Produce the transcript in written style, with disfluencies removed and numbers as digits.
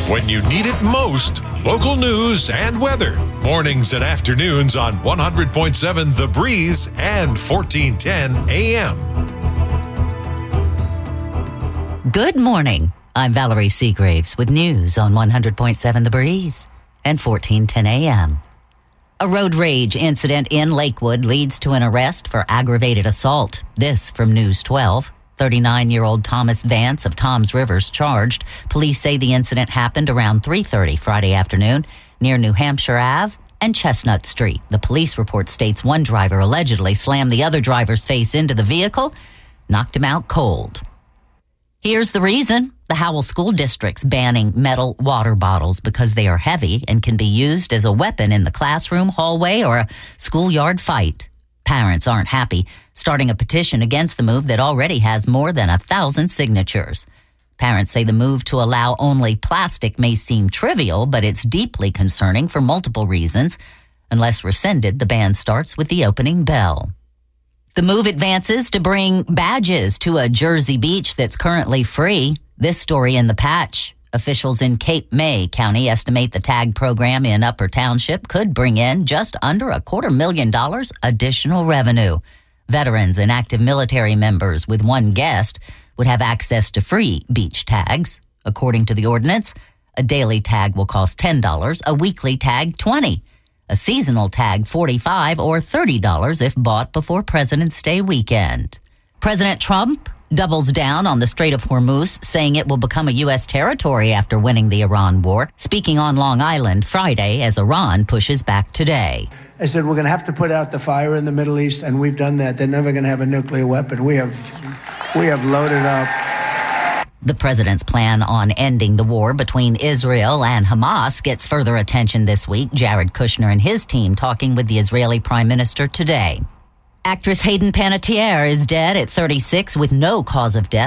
When you need it most, local news and weather. Mornings and afternoons on 100.7 The Breeze and 1410 AM. Good morning. I'm Valerie Seagraves with news on 100.7 The Breeze and 1410 AM. A road rage incident in Lakewood leads to an arrest for aggravated assault. This from News 12. 39-year-old Thomas Vance of Toms Rivers charged. Police say the incident happened around 3:30 Friday afternoon near New Hampshire Ave and Chestnut Street. The police report states one driver allegedly slammed the other driver's face into the vehicle, knocked him out cold. Here's the reason. The Howell School District's banning metal water bottles because they are heavy and can be used as a weapon in the classroom, hallway, or a schoolyard fight. Parents aren't happy, starting a petition against the move that already has more than 1,000 signatures. Parents say the move to allow only plastic may seem trivial, but it's deeply concerning for multiple reasons. Unless rescinded, the ban starts with the opening bell. The move advances to bring badges to a Jersey beach that's currently free. This story in The Patch. Officials in Cape May County estimate the tag program in Upper Township could bring in just under $250,000 additional revenue. Veterans and active military members with one guest would have access to free beach tags. According to the ordinance, a daily tag will cost $10, a weekly tag $20, a seasonal tag $45 or $30 if bought before President's Day weekend. President Trump doubles down on the Strait of Hormuz, saying it will become a U.S. territory after winning the Iran war, speaking on Long Island Friday as Iran pushes back today. I said, we're going to have to put out the fire in the Middle East, and we've done that. They're never going to have a nuclear weapon. We have loaded up. The president's plan on ending the war between Israel and Hamas gets further attention this week. Jared Kushner and his team talking with the Israeli Prime Minister today. Actress Hayden Panettiere is dead at 36 with no cause of death.